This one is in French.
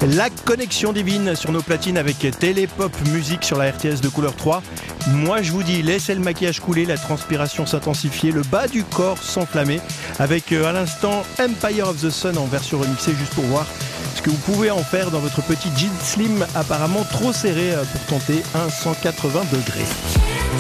La connexion divine sur nos platines avec Télépop Musique sur la RTS de couleur 3. Moi je vous dis, laissez le maquillage couler, la transpiration s'intensifier, le bas du corps s'enflammer avec à l'instant Empire of the Sun en version remixée, juste pour voir ce que vous pouvez en faire dans votre petit jean slim apparemment trop serré pour tenter un 180 degrés.